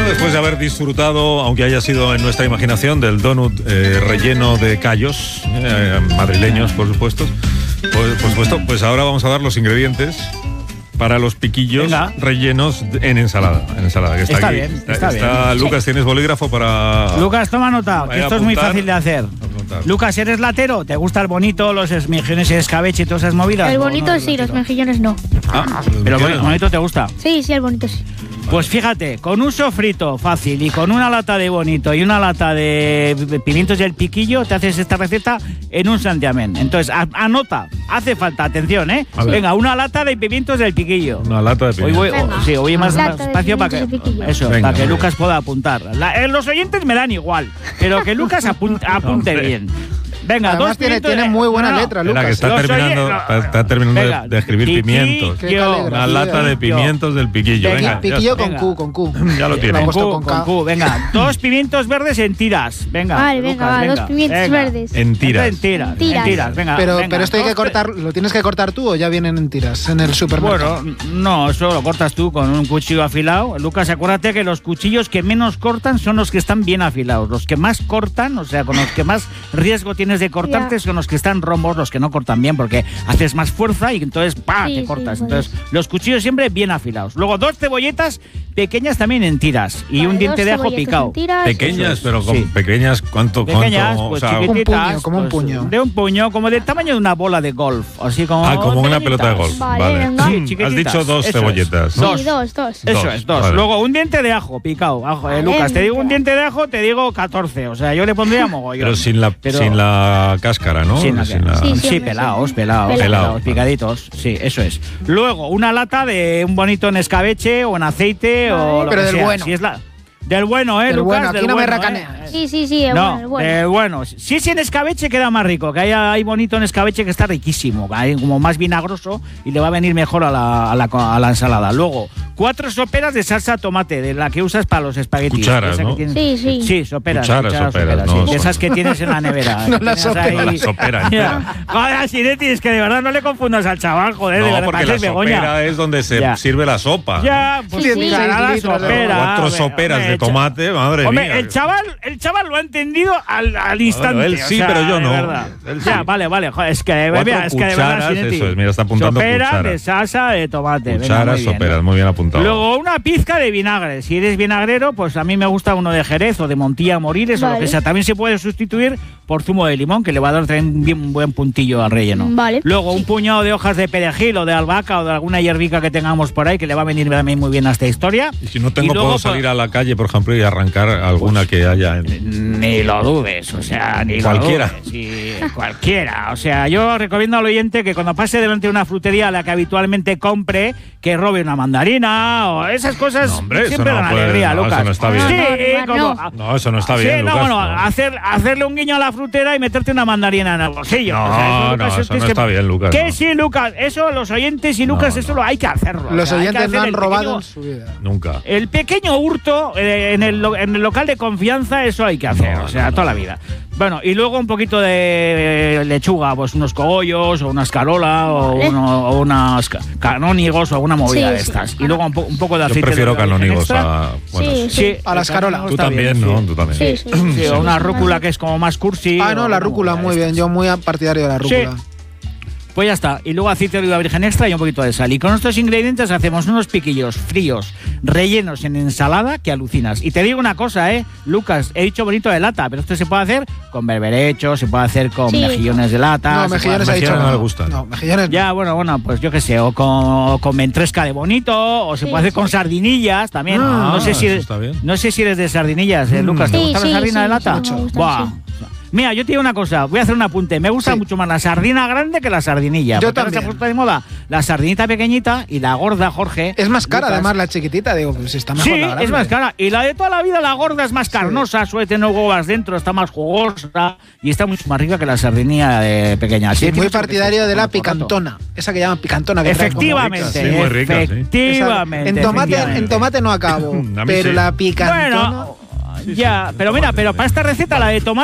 después de haber disfrutado, aunque haya sido en nuestra imaginación, del donut relleno de callos, madrileños, por supuesto, pues ahora vamos a dar los ingredientes para los piquillos rellenos en ensalada. Que está aquí. Bien, está bien. Lucas, ¿tienes bolígrafo para...? Lucas, toma nota, que esto es muy fácil de hacer. Lucas, ¿eres latero? ¿Te gusta el bonito, los mejillones y escabeche y todas esas movidas? El bonito sí, los mejillones no. ¿Pero el bonito te gusta? Sí, el bonito sí. Pues fíjate, con un sofrito fácil y con una lata de bonito y una lata de pimientos del piquillo, te haces esta receta en un santiamén. Entonces, anota, hace falta, atención, ¿eh? Venga, una lata de pimientos del piquillo. Una lata de pimientos. Hoy más espacio para que Lucas pueda apuntar. Los oyentes me dan igual, pero que Lucas apunte bien. Venga, además tiene muy buena letra, Lucas. Que está terminando de escribir pimientos. Una lata de pimientos del piquillo. Venga, piquillo con Q. Ya lo tiene. Con Q. Venga, 2 pimientos verdes en tiras. Venga, vale, venga, 2 pimientos verdes. En tiras. Venga, pero esto hay que cortar, ¿lo tienes que cortar tú o ya vienen en tiras en el supermercado? Bueno, no, eso lo cortas tú con un cuchillo afilado. Lucas, acuérdate que los cuchillos que menos cortan son los que están bien afilados. Los que más cortan, o sea, con los que más riesgo tienes de cortarte son los que están rombos, los que no cortan bien, porque haces más fuerza y entonces te cortas. Entonces, los cuchillos siempre bien afilados. Luego 2 cebolletas pequeñas también en tiras y un diente de ajo picado. Pequeñas, pero pequeñas, ¿cuánto? Pequeñas, pues o sea, chiquititas. Como un puño. De un puño, como del tamaño de una bola de golf. Así como como una pelota de golf. Vale. Has dicho 2 cebolletas. Sí, 2. Eso es, 2. Vale. Luego un diente de ajo picado. Lucas, te digo un diente de ajo, te digo 14. O sea, yo le pondría mogollón. Pero sin la cáscara, ¿no? Sí, pelados, picaditos. Sí, eso es. Luego, una lata de un bonito en escabeche o en aceite o lo que sea. Bueno. Si es del bueno, del Lucas? Bueno, aquí no me racaneas. Sí, el bueno. Del bueno. Si es en escabeche queda más rico, que hay bonito en escabeche que está riquísimo, hay como más vinagroso y le va a venir mejor a la ensalada. Luego, 4 soperas de salsa tomate, de la que usas para los espaguetis. Cucharas, ¿no? Sí, soperas. Soperas, no, de esas que tienes en la nevera. No las soperas. Joder, Siretis, que de verdad no le confundas al chaval, joder. No, de verdad, porque la sopera es donde se sirve la sopa. Ya, pues la sopera. 4 soperas de tomate, madre mía. El chaval lo ha entendido al instante. Bueno, él sí, pero yo no. Ya, vale. Joder, es que de verdad, Siretis. Eso es, mira, está apuntando sopera de salsa de tomate. Cucharas, soperas, muy bien apuntado. Luego, una pizca de vinagre. Si eres vinagrero, pues a mí me gusta uno de Jerez o de Montilla Moriles o lo que sea. También se puede sustituir por zumo de limón, que le va a dar también un buen puntillo al relleno. Vale. Luego, un puñado de hojas de perejil o de albahaca o de alguna hierbica que tengamos por ahí, que le va a venir también muy bien a esta historia. Y si no tengo, puedo salir a la calle, por ejemplo, y arrancar alguna que haya. Ni lo dudes, o sea, ni cualquiera. Lo dudes. Sí, cualquiera. O sea, yo recomiendo al oyente que cuando pase delante de una frutería a la que habitualmente compre, que robe una mandarina o esas cosas. No, hombre, siempre dan alegría, no, Lucas. Eso no está bien. Sí, eso no está bien, Lucas. Bueno, hacerle un guiño a la frutera y meterte una mandarina en el bolsillo. No, eso no está bien, Lucas. Que sí, Lucas, eso los oyentes y Lucas, eso lo hay que hacerlo. Los oyentes no han robado en su vida. Nunca. El pequeño hurto en el local de confianza, eso hay que hacer, toda la vida. Bueno, y luego un poquito de lechuga, pues unos cogollos o una escarola o unos canónigos o alguna movida de estas. Y luego un poco de aceite. Yo prefiero canónigos a la escarola. Tú también, ¿no? Tú también. Sí, o una rúcula que es como más cursi. No, la rúcula, muy bien. Yo muy partidario de la rúcula. Sí. Pues ya está. Y luego aceite de oliva virgen extra y un poquito de sal. Y con estos ingredientes hacemos unos piquillos fríos, rellenos en ensalada, que alucinas. Y te digo una cosa, Lucas, he dicho bonito de lata, pero esto se puede hacer con berberechos, se puede hacer con mejillones de lata. No, mejillones ha dicho no le gustan. No, mejillones ya, bueno, pues yo qué sé, o con ventresca de bonito, o se puede hacer con sardinillas también. No sé si eres de sardinillas, Lucas. ¿Te gusta la sardina de lata? Buah. Mira, yo te digo una cosa, voy a hacer un apunte. Me gusta mucho más la sardina grande que la sardinilla. Yo también. Se ha puesto de moda la sardinita pequeñita y la gorda, Jorge. Es más cara, además, la chiquitita. Digo, pues está mejor la grande. Es más cara. Y la de toda la vida, la gorda, es más carnosa, suele tener huevas dentro, está más jugosa y está mucho más rica que la sardinilla pequeña. Sí, muy partidario de la picantona. Esa que llaman picantona. Que efectivamente. Rica, muy rica, efectivamente. En tomate no acabo, pero la picantona... Bueno, ya, pero mira, pero para esta receta, la de tomate